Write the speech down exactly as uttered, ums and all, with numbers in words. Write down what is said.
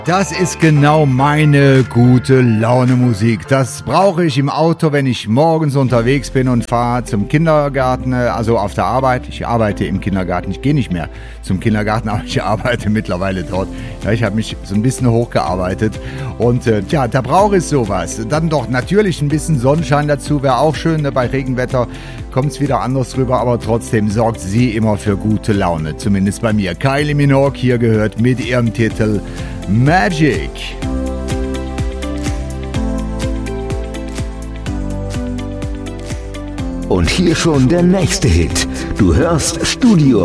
Das ist genau meine gute Laune Musik. Das brauche ich im Auto, wenn ich morgens unterwegs bin und fahre zum Kindergarten, also auf der Arbeit. Ich arbeite im Kindergarten. Ich gehe nicht mehr zum Kindergarten, aber ich arbeite mittlerweile dort. Ja, ich habe mich so ein bisschen hochgearbeitet und äh, ja, da brauche ich sowas. Dann doch natürlich ein bisschen Sonnenschein dazu, wäre auch schön. Ne? Bei Regenwetter kommt es wieder anders rüber, aber trotzdem sorgt sie immer für gute Laune. Zumindest bei mir. Kylie Minogue hier gehört mit ihrem Titel Magic. Und hier schon der nächste Hit. Du hörst Studio